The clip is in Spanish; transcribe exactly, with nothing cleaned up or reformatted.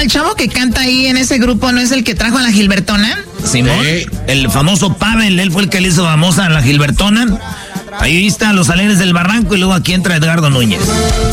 el chavo que canta ahí en ese grupo no es el que trajo a la Gilbertona? Simón, sí. El famoso Pavel, él fue el que le hizo famosa a la Gilbertona. Ahí está Los Alegres del Barranco y luego aquí entra Edgardo Núñez.